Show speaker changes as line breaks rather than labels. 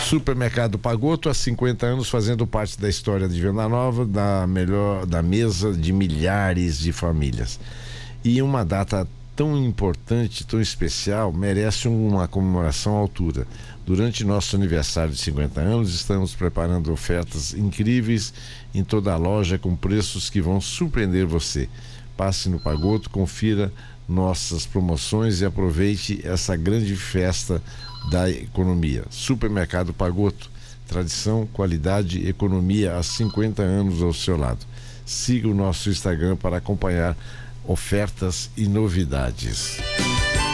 Supermercado Pagotto, há 50 anos fazendo parte da história de Venda Nova, da mesa de milhares de famílias. E uma data tão importante, tão especial, merece uma comemoração à altura. Durante nosso aniversário de 50 anos, estamos preparando ofertas incríveis em toda a loja com preços que vão surpreender você. Passe no Pagotto, confira nossas promoções e aproveite essa grande festa da economia. Supermercado Pagotto, tradição, qualidade, economia há 50 anos ao seu lado. Siga o nosso Instagram para acompanhar ofertas e novidades.